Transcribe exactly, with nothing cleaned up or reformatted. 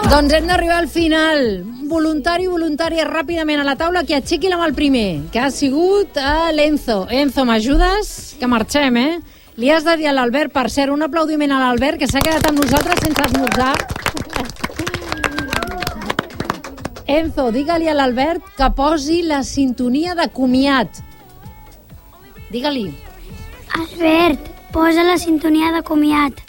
Doncs hem d'arribar al final. Voluntari, voluntària, ràpidament a la taula, que aixequi la mà el primer, que ha sigut a l'Enzo. Enzo, m'ajudes? Que marxem, eh? Li has de dir a l'Albert, per cert, un aplaudiment a l'Albert, que s'ha quedat amb nosaltres sense esmorzar. Enzo, digue-li a l'Albert que posi la sintonia de comiat. Digue-li. Albert, posa la sintonia de comiat.